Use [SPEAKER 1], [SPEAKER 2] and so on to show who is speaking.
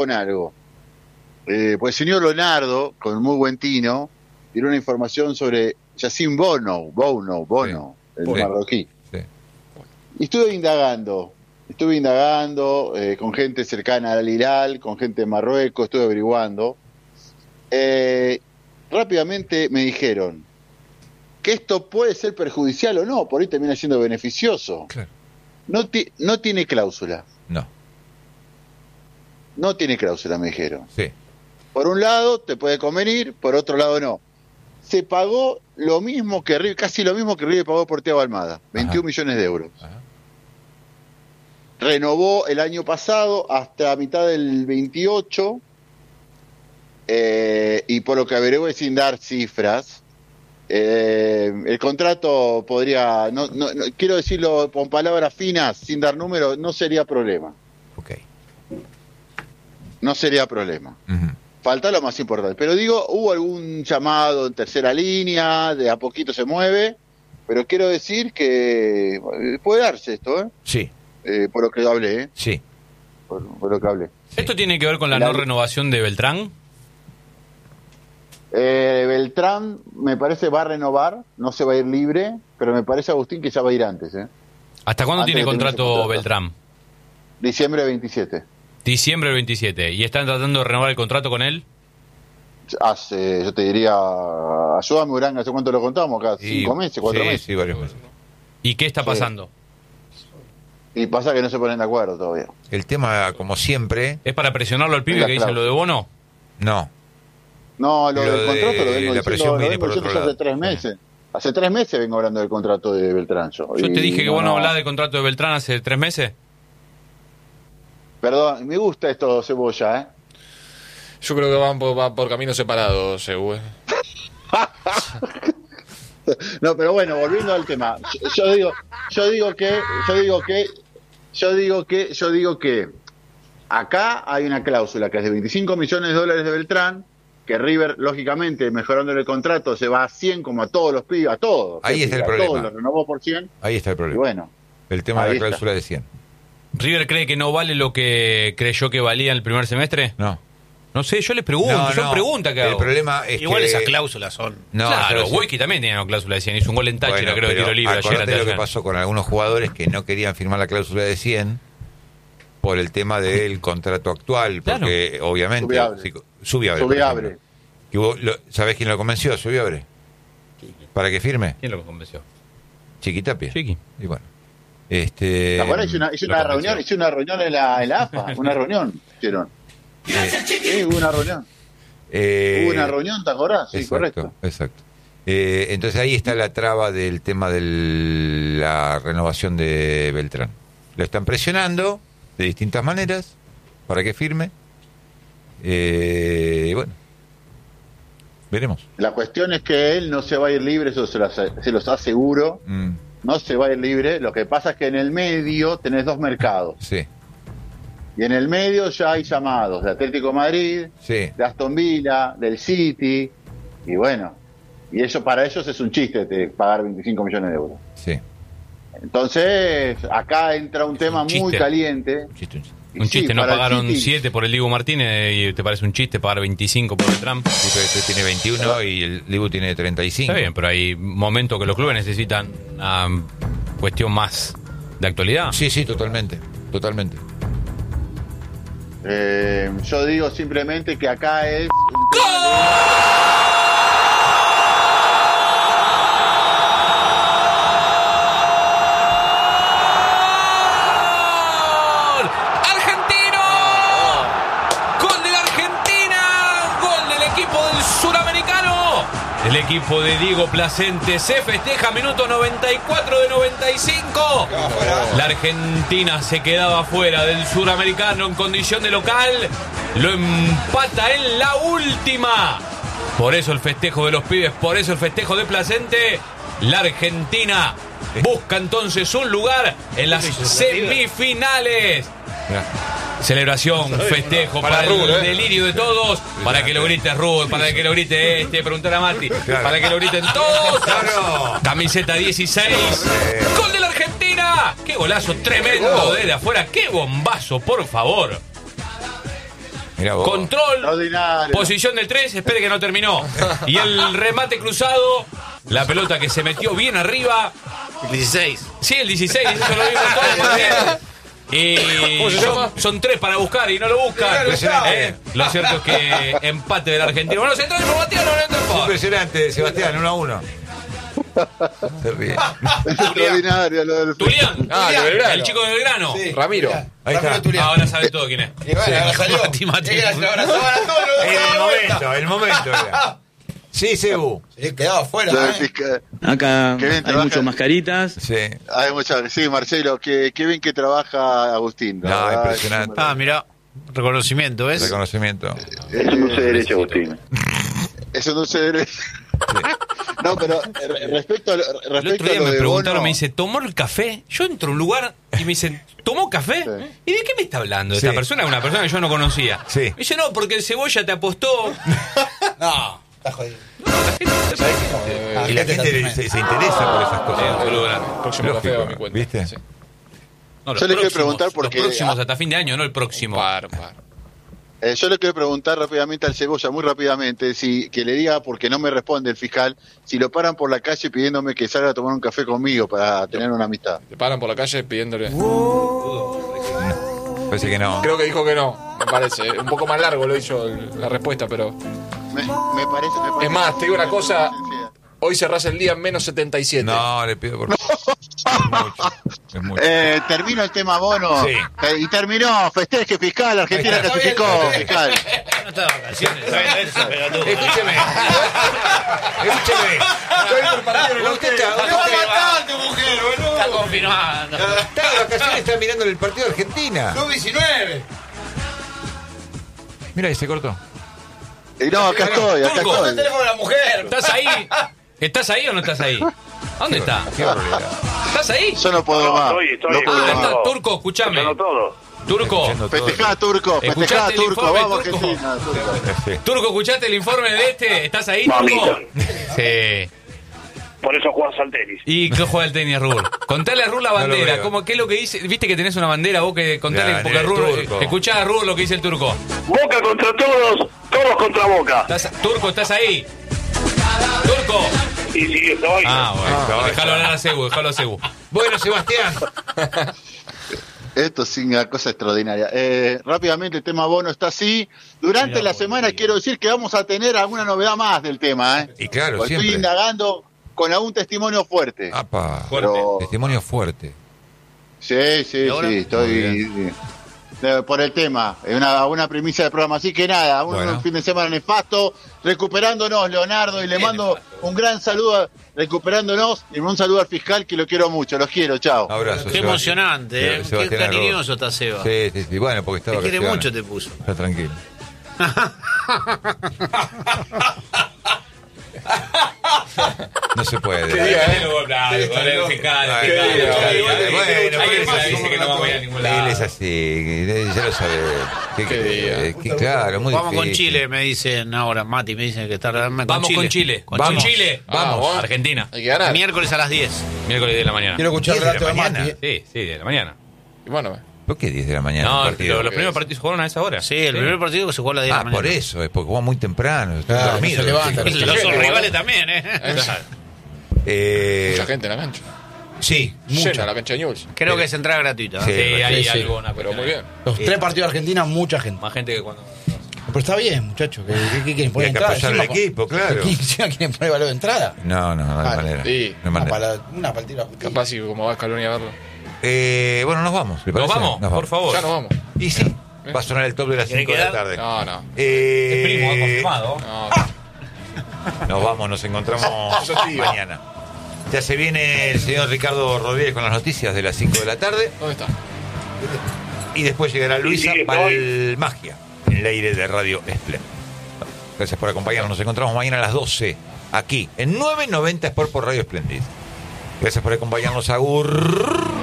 [SPEAKER 1] con algo. Pues el señor Leonardo, con muy buen tino, dio una información sobre Yacine Bono, el marroquí.
[SPEAKER 2] Sí.
[SPEAKER 1] Y estuve indagando con gente cercana al Hilal, con gente de Marruecos, estuve averiguando. Rápidamente me dijeron que esto puede ser perjudicial o no, por ahí termina siendo beneficioso.
[SPEAKER 2] Claro.
[SPEAKER 1] No tiene cláusula. No tiene cláusula, me dijeron.
[SPEAKER 2] Sí.
[SPEAKER 1] Por un lado te puede convenir, por otro lado no. Se pagó lo mismo que River, casi lo mismo que River pagó por Thiago Almada, 21 millones de euros.
[SPEAKER 2] Ajá.
[SPEAKER 1] Renovó el año pasado hasta mitad del 28, y por lo que averigué sin dar cifras, el contrato podría, no, quiero decirlo con palabras finas, sin dar números, no sería problema.
[SPEAKER 2] Ok.
[SPEAKER 1] No sería problema.
[SPEAKER 2] Uh-huh.
[SPEAKER 1] Falta lo más importante. Pero digo, hubo algún llamado en tercera línea, de a poquito se mueve, pero quiero decir que puede darse esto,
[SPEAKER 2] Sí.
[SPEAKER 1] Por lo que hablé,
[SPEAKER 2] Sí.
[SPEAKER 1] por lo que hablé.
[SPEAKER 3] ¿Esto tiene que ver con la no renovación de Beltrán?
[SPEAKER 1] Beltrán, me parece, va a renovar, no se va a ir libre, pero me parece, Agustín, que ya va a ir antes.
[SPEAKER 3] ¿Hasta cuándo
[SPEAKER 1] Antes
[SPEAKER 3] tiene
[SPEAKER 1] de
[SPEAKER 3] contrato Beltrán?
[SPEAKER 1] Diciembre 27.
[SPEAKER 3] Diciembre del 27. ¿Y están tratando de renovar el contrato con él?
[SPEAKER 1] Yo te diría, ayúdame, Uranga, ¿hace cuánto lo contamos acá? 5 meses, 4 meses.
[SPEAKER 2] Sí, varios meses.
[SPEAKER 3] ¿Y qué está pasando?
[SPEAKER 1] Y pasa que no se ponen de acuerdo todavía.
[SPEAKER 2] El tema, como siempre...
[SPEAKER 3] ¿Es para presionarlo al pibe
[SPEAKER 1] La
[SPEAKER 3] que dice
[SPEAKER 1] cláusula.
[SPEAKER 3] lo de Bono?
[SPEAKER 2] No.
[SPEAKER 1] No, lo del contrato lo vengo
[SPEAKER 2] la
[SPEAKER 1] diciendo,
[SPEAKER 2] presión viene por
[SPEAKER 1] diciendo
[SPEAKER 2] otro
[SPEAKER 1] hace
[SPEAKER 2] lado.
[SPEAKER 1] 3 meses. Hace 3 meses vengo hablando del contrato de Beltrán. Yo
[SPEAKER 3] Yo te
[SPEAKER 1] Y
[SPEAKER 3] dije que vos no hablás del contrato de Beltrán hace 3 meses.
[SPEAKER 1] Perdón, me gusta esto, Cebolla,
[SPEAKER 4] Yo creo que van por caminos separados, Ebu.
[SPEAKER 1] No, pero bueno, volviendo al tema. Yo digo que acá hay una cláusula que es de 25 millones de dólares de Beltrán, que River, lógicamente, mejorando el contrato, se va a 100 como a todos los pibes, a todos.
[SPEAKER 2] Ahí está el
[SPEAKER 1] a
[SPEAKER 2] problema.
[SPEAKER 1] todos los renovó por 100.
[SPEAKER 2] Ahí está el
[SPEAKER 1] Y
[SPEAKER 2] problema.
[SPEAKER 1] bueno,
[SPEAKER 2] El tema de
[SPEAKER 1] ahí
[SPEAKER 2] la
[SPEAKER 1] está.
[SPEAKER 2] cláusula de 100.
[SPEAKER 3] ¿River cree que no vale lo que creyó que valía en el primer semestre?
[SPEAKER 2] No.
[SPEAKER 3] No sé, yo les pregunto, son preguntas que hago.
[SPEAKER 2] El problema es
[SPEAKER 5] Igual
[SPEAKER 2] que...
[SPEAKER 5] esas cláusulas son.
[SPEAKER 2] No,
[SPEAKER 3] claro,
[SPEAKER 2] yo sé.
[SPEAKER 3] Wiki también tenía una cláusula de 100, hizo un gol en Táchira,
[SPEAKER 2] Bueno,
[SPEAKER 3] creo, de
[SPEAKER 2] pero
[SPEAKER 3] tiro libre ayer.
[SPEAKER 2] acordate lo que
[SPEAKER 3] anteayer.
[SPEAKER 2] pasó con algunos jugadores que no querían firmar la cláusula de 100 por el tema del contrato actual, porque obviamente...
[SPEAKER 1] Subiabre.
[SPEAKER 2] por ejemplo. ¿Sabés quién lo convenció? Subiabre. ¿Para que firme?
[SPEAKER 3] ¿Quién lo convenció?
[SPEAKER 2] Chiquitapia.
[SPEAKER 3] Chiqui.
[SPEAKER 2] Y bueno.
[SPEAKER 1] ¿te acuerdas? Hice una reunión en la AFA, una reunión hicieron. Sí, hubo una reunión. Hubo una reunión, ¿te acordás? Sí,
[SPEAKER 2] exacto,
[SPEAKER 1] correcto.
[SPEAKER 2] Exacto. Entonces ahí está la traba del tema de la renovación de Beltrán. Lo están presionando de distintas maneras para que firme. Bueno, veremos.
[SPEAKER 1] La cuestión es que él no se va a ir libre, eso se los aseguro. No se va a ir libre. Lo que pasa es que en el medio tenés 2 mercados.
[SPEAKER 2] Sí,
[SPEAKER 1] Y en el medio ya hay llamados de Atlético de Madrid,
[SPEAKER 2] sí.
[SPEAKER 1] de Aston Villa, del City. Y bueno, y eso para ellos es un chiste de pagar 25 millones de euros.
[SPEAKER 2] Sí.
[SPEAKER 1] Entonces, acá entra un tema muy
[SPEAKER 3] chiste.
[SPEAKER 1] caliente.
[SPEAKER 3] Un chiste, no
[SPEAKER 1] para el
[SPEAKER 3] pagaron
[SPEAKER 1] City.
[SPEAKER 3] 7 por el Diego Martínez y te parece un chiste pagar 25 por Beltrán.
[SPEAKER 2] Sí, pero este tiene 21 y el Dibu tiene 35.
[SPEAKER 3] Está bien, pero hay momentos que los clubes necesitan una cuestión más de actualidad.
[SPEAKER 2] Sí, sí, totalmente. Totalmente.
[SPEAKER 1] Yo digo simplemente que acá es un tema
[SPEAKER 3] ¡Gol! ¡Argentino! ¡Gol de la Argentina! ¡Gol del equipo del suramericano! El equipo de Diego Placente se festeja minuto 94 de 95. La Argentina se quedaba fuera del suramericano en condición de local. Lo empata en la última. Por eso el festejo de los pibes, por eso el festejo de Placente. La Argentina busca entonces un lugar en las semifinales.
[SPEAKER 2] Mirá.
[SPEAKER 3] Celebración, festejo para el delirio de todos, para que lo grite Rubén, para que lo grite preguntar a Mati, para que lo griten todos. Camiseta 16, gol de la Argentina. Qué golazo tremendo desde afuera, qué bombazo, por favor.
[SPEAKER 2] Mirá vos.
[SPEAKER 3] Control,
[SPEAKER 1] Extraordinario.
[SPEAKER 3] posición del 3, espere que no terminó. Y el remate cruzado, la pelota que se metió bien arriba.
[SPEAKER 5] 16.
[SPEAKER 3] Sí, el 16, eso lo vimos todos.
[SPEAKER 4] ¿Cómo se llama?
[SPEAKER 3] Son 3 para buscar y no lo buscan. Lo cierto es que empate del argentino. Bueno, central por Bastián, no entra por.
[SPEAKER 2] Impresionante, Sebastián, 1-1. Se ríe.
[SPEAKER 1] Extraordinario lo del
[SPEAKER 3] Tulián,
[SPEAKER 4] de Belgrano.
[SPEAKER 3] el chico de Belgrano.
[SPEAKER 5] Sí.
[SPEAKER 4] Ramiro.
[SPEAKER 2] Ahí está.
[SPEAKER 3] Ahora sabe todo quién es.
[SPEAKER 5] Y bueno, ahora salió.
[SPEAKER 3] Mati.
[SPEAKER 2] El momento era. Sí, Cebu.
[SPEAKER 5] Sí, quedaba afuera,
[SPEAKER 1] lo del fiscal.
[SPEAKER 6] Acá
[SPEAKER 1] Qué bien
[SPEAKER 6] hay
[SPEAKER 1] trabaja.
[SPEAKER 6] muchas mascaritas.
[SPEAKER 2] Sí.
[SPEAKER 1] Hay muchas. Sí, Marcelo, qué bien que trabaja Agustín. la
[SPEAKER 2] No,
[SPEAKER 1] verdad,
[SPEAKER 2] impresionante.
[SPEAKER 5] Ah, mirá, reconocimiento, ¿ves?
[SPEAKER 2] Reconocimiento.
[SPEAKER 1] Es un dulce derecho, Agustín. Es un dulce derecho. No, pero respecto a
[SPEAKER 3] El
[SPEAKER 1] respecto
[SPEAKER 3] otro
[SPEAKER 1] a
[SPEAKER 3] día
[SPEAKER 1] lo
[SPEAKER 3] me
[SPEAKER 1] de
[SPEAKER 3] preguntaron,
[SPEAKER 1] Bono,
[SPEAKER 3] me dice, ¿tomó el café? Yo entro a un lugar y me dicen, ¿tomó café?
[SPEAKER 1] Sí.
[SPEAKER 3] ¿Y de qué me está hablando esta
[SPEAKER 2] Sí.
[SPEAKER 3] persona? Una persona que yo no conocía.
[SPEAKER 2] Sí.
[SPEAKER 3] Me dice, no, porque el Cebolla te apostó.
[SPEAKER 5] No, está jodido.
[SPEAKER 2] Y la gente se interesa por esas cosas.
[SPEAKER 4] Próximo café a mi cuenta.
[SPEAKER 2] ¿Viste?
[SPEAKER 4] Sí.
[SPEAKER 3] No,
[SPEAKER 1] Yo le quiero preguntar porque-
[SPEAKER 3] Los próximos hasta fin de año, no el próximo.
[SPEAKER 4] Par.
[SPEAKER 1] yo le quiero preguntar rápidamente al Cebolla, muy rápidamente, que le diga, porque no me responde el fiscal, si lo paran por la calle pidiéndome que salga a tomar un café conmigo para tener una amistad.
[SPEAKER 4] Te paran por la calle pidiéndole.
[SPEAKER 2] Parece que no.
[SPEAKER 4] Creo que dijo que no, me parece. Un poco más largo lo hizo la respuesta, pero.
[SPEAKER 1] Me parece.
[SPEAKER 4] Es más, te digo una cosa. Hoy cerrás el día en menos 77.
[SPEAKER 2] No, le pido por favor. Es mucho.
[SPEAKER 1] Termino el tema Bono.
[SPEAKER 2] Sí.
[SPEAKER 1] Y terminó. Festeje fiscal. Argentina
[SPEAKER 2] Ahí está.
[SPEAKER 1] clasificó. Fiscal.
[SPEAKER 5] No está de vacaciones.
[SPEAKER 2] Escúcheme. Usted está
[SPEAKER 5] tu mujer, boludo. Está confirmando.
[SPEAKER 2] de vacaciones, está mirando el partido de Argentina.
[SPEAKER 5] Sub-19.
[SPEAKER 2] Mira, ahí se cortó.
[SPEAKER 1] Y no, acá estoy.
[SPEAKER 3] Turco.
[SPEAKER 5] El teléfono de la mujer.
[SPEAKER 3] ¿Estás ahí? ¿Estás ahí o no estás ahí? ¿Dónde está?
[SPEAKER 2] Qué barbaridad.
[SPEAKER 3] ¿Estás ahí?
[SPEAKER 1] Yo no puedo más.
[SPEAKER 7] estoy.
[SPEAKER 1] No puedo
[SPEAKER 3] Ah,
[SPEAKER 1] más.
[SPEAKER 3] está, Turco, escúchame.
[SPEAKER 7] Escuchando todo.
[SPEAKER 3] Turco,
[SPEAKER 2] Escuchando todo.
[SPEAKER 1] Festejá, Turco. Festejá,
[SPEAKER 3] ¿Escuchaste el
[SPEAKER 1] Turco.
[SPEAKER 3] informe,
[SPEAKER 1] Vamos,
[SPEAKER 3] Turco?
[SPEAKER 1] Argentina. Turco.
[SPEAKER 2] Sí.
[SPEAKER 3] Turco, ¿escuchaste el informe de este? ¿Estás ahí, Turco?
[SPEAKER 7] Mamita.
[SPEAKER 3] Sí.
[SPEAKER 7] Por eso jugás al tenis.
[SPEAKER 3] ¿Y qué juega el tenis, Rul? Contale a Rul la
[SPEAKER 2] No lo
[SPEAKER 3] bandera.
[SPEAKER 2] veo.
[SPEAKER 3] ¿Cómo, ¿Qué es lo que dice? ¿Viste que tenés una bandera vos que contale?
[SPEAKER 2] Ya,
[SPEAKER 3] Porque
[SPEAKER 2] el
[SPEAKER 3] Rul,
[SPEAKER 2] Turco.
[SPEAKER 3] escuchá a Rul lo que dice el Turco.
[SPEAKER 7] Boca contra todos, todos contra Boca.
[SPEAKER 3] Turco, ¿estás ahí? Turco.
[SPEAKER 7] Y si estoy.
[SPEAKER 3] Ah, bueno.
[SPEAKER 2] Ah,
[SPEAKER 3] Déjalo hablar a Cebu, déjalo a Cebu.
[SPEAKER 2] Bueno, Sebastián.
[SPEAKER 1] Esto es una cosa extraordinaria. Rápidamente, el tema Bono está así. Durante la semana quiero decir que vamos a tener alguna novedad más del tema.
[SPEAKER 2] Y claro,
[SPEAKER 1] Porque
[SPEAKER 2] siempre.
[SPEAKER 1] estoy indagando con algún testimonio fuerte.
[SPEAKER 2] Apa.
[SPEAKER 1] Pero-
[SPEAKER 2] Testimonio fuerte.
[SPEAKER 1] Sí, sí,
[SPEAKER 5] ahora?
[SPEAKER 1] sí, estoy por el tema. Es una primicia del programa. Así que nada,
[SPEAKER 2] Bueno.
[SPEAKER 1] un fin de semana nefasto, recuperándonos, Leonardo, y le mando un gran saludo, recuperándonos, y un saludo al fiscal que lo quiero mucho, los quiero, chao.
[SPEAKER 2] Abrazo.
[SPEAKER 5] Qué
[SPEAKER 2] Sebastián.
[SPEAKER 5] emocionante, ¿eh? Qué
[SPEAKER 2] Sebastián Arroz.
[SPEAKER 5] cariñoso está Seba.
[SPEAKER 2] Sí, sí, sí. Bueno, porque estaba
[SPEAKER 5] Te quiere
[SPEAKER 2] vacaciones.
[SPEAKER 5] mucho, te puso.
[SPEAKER 2] Está tranquilo. No se puede.
[SPEAKER 4] ¿Qué día,
[SPEAKER 2] Él es así, ya lo sabe.
[SPEAKER 4] Qué día.
[SPEAKER 2] Claro, muy
[SPEAKER 5] Vamos con
[SPEAKER 2] difícil.
[SPEAKER 5] Chile, me dicen ahora, Mati, me dicen que está
[SPEAKER 3] Vamos con Chile.
[SPEAKER 5] Con
[SPEAKER 3] Vamos.
[SPEAKER 5] Chile.
[SPEAKER 3] Chile.
[SPEAKER 4] Vamos.
[SPEAKER 3] Argentina.
[SPEAKER 4] Hay que ganar.
[SPEAKER 5] Miércoles a las 10.
[SPEAKER 3] Miércoles 10 de la mañana.
[SPEAKER 6] Quiero escuchar el
[SPEAKER 2] 10 de
[SPEAKER 6] relato
[SPEAKER 2] la
[SPEAKER 6] de
[SPEAKER 2] mañana.
[SPEAKER 6] Mati.
[SPEAKER 3] Sí, sí, de la mañana.
[SPEAKER 4] Y bueno,
[SPEAKER 2] ¿Por qué 10 de la mañana?
[SPEAKER 3] No,
[SPEAKER 2] el partido?
[SPEAKER 3] los primeros partidos se jugaron a esa hora.
[SPEAKER 5] Sí, el primer partido que se jugó a las 10 de la mañana.
[SPEAKER 2] Por eso, es porque jugó muy temprano. Estoy
[SPEAKER 6] Claro,
[SPEAKER 2] dormido.
[SPEAKER 6] no se levanta.
[SPEAKER 5] Y los rivales también, ¿eh?
[SPEAKER 4] mucha gente en la cancha.
[SPEAKER 2] Sí,
[SPEAKER 4] Llena la cancha de Newell's.
[SPEAKER 5] Creo que es entrada gratuita.
[SPEAKER 2] Sí.
[SPEAKER 3] Sí, hay
[SPEAKER 6] sí.
[SPEAKER 3] algo, una
[SPEAKER 4] Pero muy bien.
[SPEAKER 6] Los 3 partidos de Argentina, mucha gente.
[SPEAKER 3] Más gente que cuando.
[SPEAKER 6] Pero está bien, muchachos. ¿Qué quieren
[SPEAKER 2] hay
[SPEAKER 6] poner
[SPEAKER 2] que
[SPEAKER 6] entrada?
[SPEAKER 2] apoyar al
[SPEAKER 6] encima,
[SPEAKER 2] equipo, claro.
[SPEAKER 6] Encima quieren poner valor de entrada.
[SPEAKER 2] No, no hay
[SPEAKER 6] Vale.
[SPEAKER 2] manera.
[SPEAKER 4] Sí.
[SPEAKER 2] No hay manera.
[SPEAKER 6] Una partida.
[SPEAKER 4] Capaz si como va Scaloni a verlo.
[SPEAKER 2] Bueno, nos vamos. ¿le
[SPEAKER 3] Nos
[SPEAKER 2] parece?
[SPEAKER 3] vamos, por favor.
[SPEAKER 4] Ya nos vamos.
[SPEAKER 2] Y sí, va a sonar el top de las 5 de la tarde.
[SPEAKER 4] No, no.
[SPEAKER 3] El primo ha confirmado.
[SPEAKER 4] No,
[SPEAKER 2] Nos vamos, nos encontramos
[SPEAKER 4] Eso sí.
[SPEAKER 2] mañana. Ya se viene el señor Ricardo Rodríguez con las noticias de las 5 de la tarde.
[SPEAKER 4] ¿dónde está?
[SPEAKER 2] Y después llegará Luisa
[SPEAKER 7] sí,
[SPEAKER 2] Palmagia en el aire de Radio Esplendid. Gracias por acompañarnos. Nos encontramos mañana a las 12 aquí en 990 Sport por Radio Esplendid. Gracias por acompañarnos. Agur.